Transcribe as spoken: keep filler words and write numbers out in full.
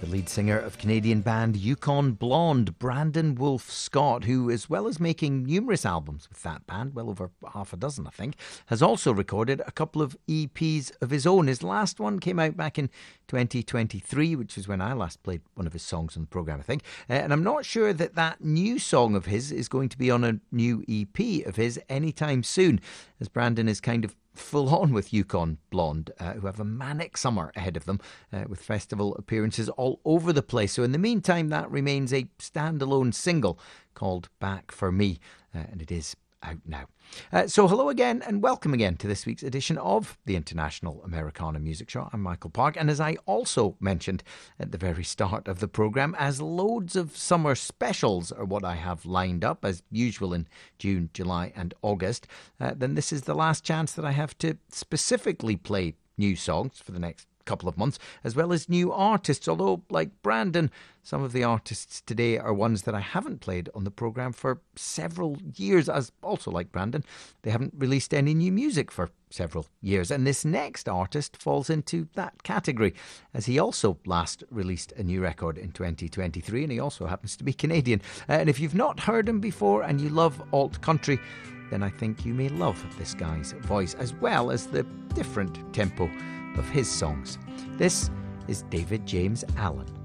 the lead singer of Canadian band Yukon Blonde, Brandon Wolfe Scott, who, as well as making numerous albums with that band, well over half a dozen I think, has also recorded a couple of E Ps of his own. His last one came out back in twenty twenty-three, which is when I last played one of his songs on the programme, I think. Uh, and I'm not sure that that new song of his is going to be on a new E P of his anytime soon, as Brandon is kind of full on with Yukon Blonde, uh, who have a manic summer ahead of them uh, with festival appearances all over the place. So in the meantime, that remains a standalone single called Back For Me, uh, and it is out now. Uh, so hello again and welcome again to this week's edition of the International Americana Music Show. I'm Michael Park, and as I also mentioned at the very start of the programme, as loads of summer specials are what I have lined up as usual in June, July and August, uh, then this is the last chance that I have to specifically play new songs for the next couple of months, as well as new artists, although like Brandon, some of the artists today are ones that I haven't played on the programme for several years, as also like Brandon, they haven't released any new music for several years. And this next artist falls into that category, as he also last released a new record in twenty twenty-three, and he also happens to be Canadian. Uh, and if you've not heard him before and you love alt country, then I think you may love this guy's voice, as well as the different tempo of his songs. This is David James Allen.